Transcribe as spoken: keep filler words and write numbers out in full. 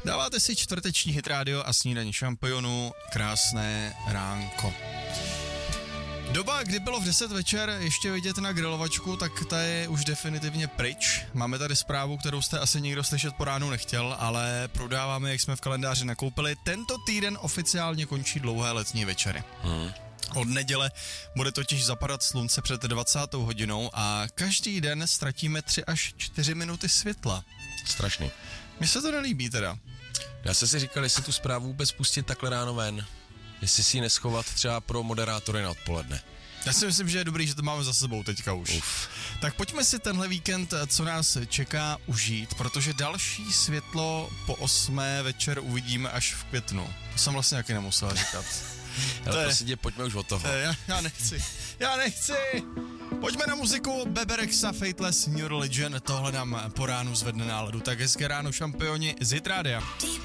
Dáváte si čtvrteční Hit Radio a snídaní šampionů. Krásné ránko. Doba, kdy bylo v deset večer ještě vidět na grilovačku, tak ta je už definitivně pryč. Máme tady zprávu, kterou jste asi nikdo slyšet po ránu nechtěl, ale prodáváme, jak jsme v kalendáři nakoupili. Tento týden oficiálně končí dlouhé letní večery. Hmm. Od neděle bude totiž zapadat slunce před dvacátou hodinou a každý den ztratíme tři až čtyři minuty světla. Strašný. Mně se to nelíbí teda. Já jsem si říkal, jestli tu zprávu vůbec pustit takhle ráno ven. Jestli si ji neschovat třeba pro moderátory na odpoledne. Já si myslím, že je dobrý, že to máme za sebou teďka už. Uf. Tak pojďme si tenhle víkend, co nás čeká, užít, protože další světlo po osmé večer uvidíme až v květnu. To jsem vlastně taky nemusel říkat. Ale prosím tě, pojďme už od toho. Já, já nechci, já nechci. Pojďme na muziku, Bebe Rexha, Fateless, New Religion, tohle nám po ránu zvedne náladu. Tak hezké ráno, šampioni z Hit Rádia.